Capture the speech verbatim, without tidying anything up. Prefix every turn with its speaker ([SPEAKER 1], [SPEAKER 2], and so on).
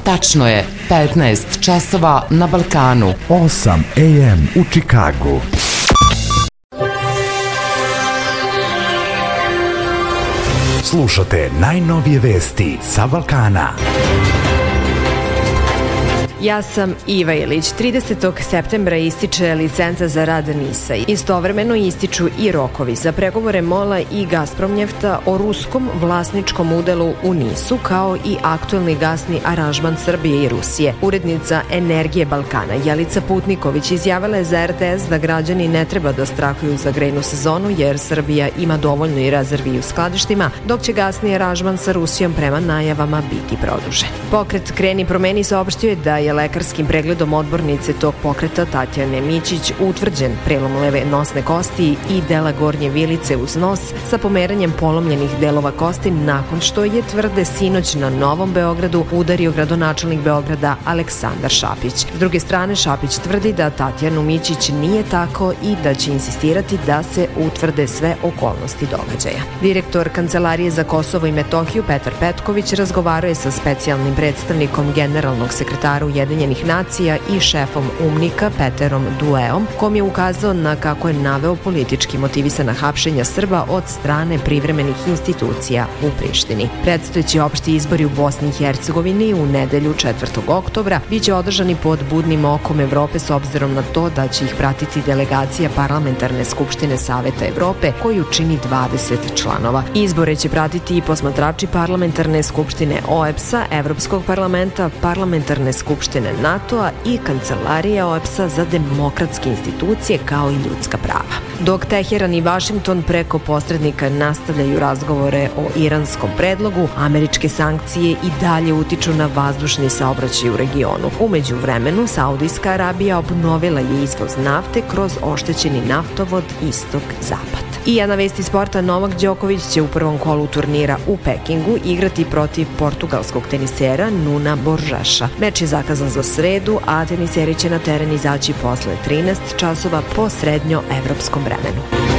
[SPEAKER 1] Tačno je petnaest časova na Balkanu.
[SPEAKER 2] osam a m u Čikagu. Slušate najnovije vesti sa Balkana.
[SPEAKER 3] Ja sam Iva Ilić. tridesetog septembra ističe licenca za rad NIS-a. Istovremeno ističu i rokovi za pregovore MOL-a i Gazpromnjefta o ruskom vlasničkom udelu u NIS-u, kao i aktuelni gasni aranžman Srbije i Rusije. Urednica Energije Balkana Jelica Putniković izjavila je za er te es da građani ne treba da strahuju za grejnu sezonu, jer Srbija ima dovoljno i rezervi u skladištima, dok će gasni aranžman sa Rusijom prema najavama biti produžen. Pokret Kreni promeni saopštio je da je lekarskim pregledom odbornice tog pokreta Tatjane Mićić utvrđen prelom leve nosne kosti i dela gornje vilice uz nos sa pomeranjem polomljenih delova kosti, nakon što je, tvrde, sinoć na Novom Beogradu udario gradonačelnik Beograda Aleksandar Šapić. S druge strane, Šapić tvrdi da Tatjanu Mićić nije tako i da će insistirati da se utvrde sve okolnosti događaja. Direktor Kancelarije za Kosovo i Metohiju Petar Petković razgovarao je sa specijalnim predstavnikom generalnog sekretara Ujedinjenih nacija i šefom UMNIK-a Peterom Dueom, kom je ukazao na kako je naveo politički motivisana hapšenja Srba od strane privremenih institucija u Prištini. Predstojeći opšti izbori u Bosni i Hercegovini u nedelju četvrtog oktobra biće održani pod budnim okom Evrope, s obzirom na to da će ih pratiti delegacija Parlamentarne skupštine Saveta Evrope, koju čini dvadeset članova. Izbore će pratiti i posmatrači Parlamentarne skupštine O E B S-a, Evropskog parlamenta, Parlamentarne skupštine NATO-a i Kancelarija O E B S-a za demokratske institucije kao i ljudska prava. Dok Teheran i Vašington preko posrednika nastavljaju razgovore o iranskom predlogu, američke sankcije i dalje utiču na vazdušni saobraćaj u regionu. U međuvremenu, Saudijska Arabija obnovila je izvoz nafte kroz oštećeni naftovod istok-zapad. I jedna vest iz sporta: Novak Đoković će u prvom kolu turnira u Pekingu igrati protiv portugalskog tenisera Nuna Borjaša. Meč je zakazan za sredu, a teniseri će na teren izaći posle trinaest časova po srednjoevropskom vremenu.